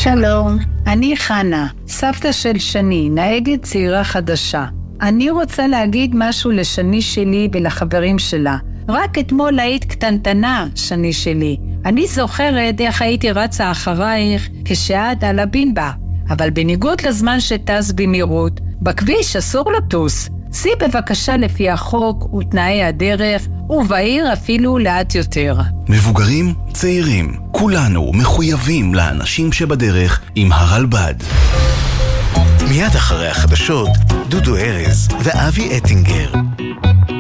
שלום, אני חנה, סבתא של שני, נהגת צעירה חדשה. אני רוצה להגיד משהו לשני שלי ולחברים שלה. רק אתמול היית קטנטנה, שני שלי. אני זוכרת איך הייתי רצה אחרייך כשאת על הבינבה. אבל בניגוד לזמן שטס במהירות, בכביש אסור לטוס. סי בבקשה לפי החוק ותנאי הדרך, ובעיר אפילו לאט יותר. מבוגרים, צעירים, כולנו מחויבים לאנשים שבדרך עם הרלב"ד. מיד אחרי החדשות, דודו ארז ואבי אטינגר.